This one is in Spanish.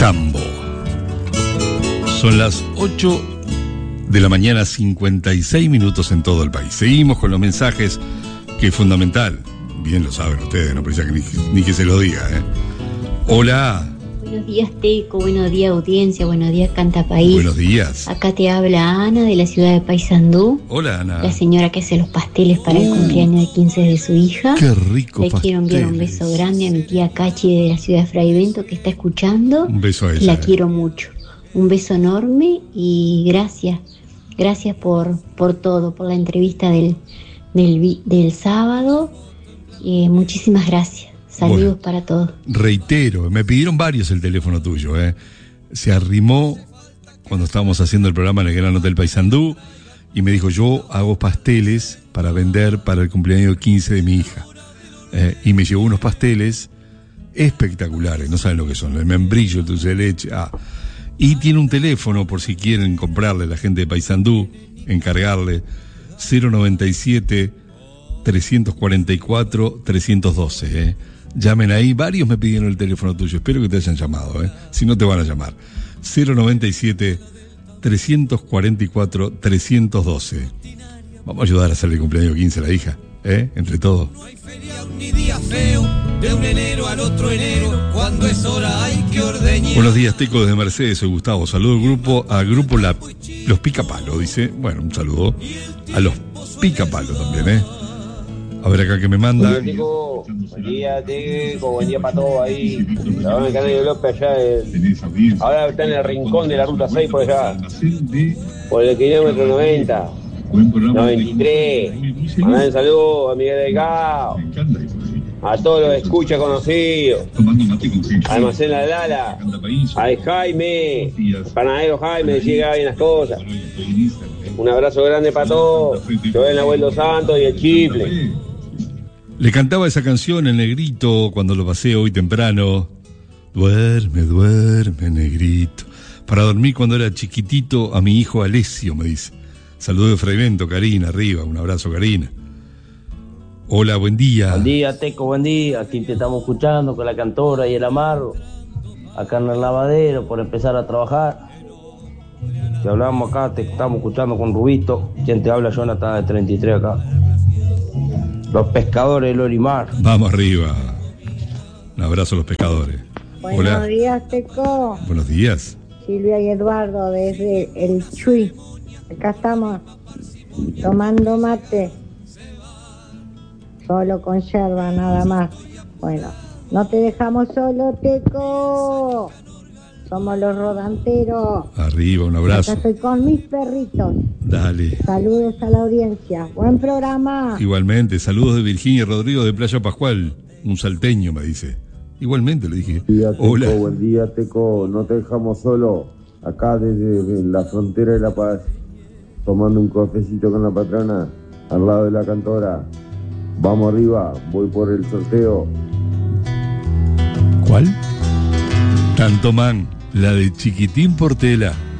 Tambo. Son las 8 de la mañana, 56 minutos en todo el país. Seguimos con los mensajes, que es fundamental. Bien lo saben ustedes, no precisa que ni que se lo diga, ¿eh? Hola. Buenos días, Teco. Buenos días, audiencia. Buenos días, Canta País. Buenos días. Acá te habla Ana, de la ciudad de Paysandú. Hola, Ana. La señora que hace los pasteles para el cumpleaños de 15 de su hija. Qué rico. Le quiero enviar un beso grande a mi tía Cachi de la ciudad de Fraivento, que está escuchando. Un beso a ella. La quiero mucho. Un beso enorme y gracias. Gracias por todo, por la entrevista del sábado. Muchísimas gracias. Saludos, bueno, para todos. Reitero, me pidieron varios el teléfono tuyo, ¿eh? Se arrimó cuando estábamos haciendo el programa en el Gran Hotel Paysandú y me dijo: yo hago pasteles para vender para el cumpleaños 15 de mi hija. Y me llevó unos pasteles espectaculares, no saben lo que son, el membrillo, el dulce de leche. Y tiene un teléfono por si quieren comprarle a la gente de Paysandú, encargarle, 097 344 312, Llamen ahí, varios me pidieron el teléfono tuyo, espero que te hayan llamado, si no te van a llamar. 097 344 312. Vamos a ayudar a hacer el cumpleaños 15 a la hija, entre todos. No hay feria ni día feo, de un enero al otro enero, cuando es hora hay que ordeñar. Buenos días, Teco, desde Mercedes, soy Gustavo. Saludo al grupo Los Picapalo, dice. Bueno, un saludo a los Picapalo también, A ver acá que me mandan. Buen día, Teco, buen día para todos ahí. La van a Canario López allá. Ahora está en el rincón de la ruta 6 por allá. Por el kilómetro 90. 93. Mandar un saludo a Miguel Delgado. A todos los escucha conocidos. A Almacén La Lala. A Jaime. El panadero Jaime, decía que haga bien las cosas. Un abrazo grande para todos. Yo el abuelo Santos y el Chifle. Le cantaba esa canción, el negrito, cuando lo pasé hoy temprano. Duerme, duerme, negrito. Para dormir cuando era chiquitito a mi hijo Alessio, me dice. Saludos de Fraivento, Karina, arriba. Un abrazo, Karina. Hola, buen día. Buen día, Teco, buen día. Aquí te estamos escuchando con la cantora y el amarro. Acá en el lavadero, por empezar a trabajar. Te hablamos acá, te estamos escuchando con Rubito. Quien te habla, Jonathan, de 33 acá. Los pescadores del Orimar. Vamos arriba. Un abrazo a los pescadores. Buenos días, Teco. Buenos días. Silvia y Eduardo desde el Chuy. Acá estamos tomando mate. Solo con yerba, nada más. Bueno, no te dejamos solo, Teco. Somos los rodanteros. Arriba, un abrazo. Acá estoy con mis perritos. Dale. Saludos a la audiencia. Buen programa. Igualmente, saludos de Virginia Rodrigo de Playa Pascual. Un salteño, me dice. Igualmente le dije. Buen día, Teco. Hola. Buen día, Teco. No te dejamos solo. Acá desde la frontera de La Paz. Tomando un cafecito con la patrona. Al lado de la cantora. Vamos arriba. Voy por el sorteo. ¿Cuál? Tanto Man. La de Chiquitín Portela.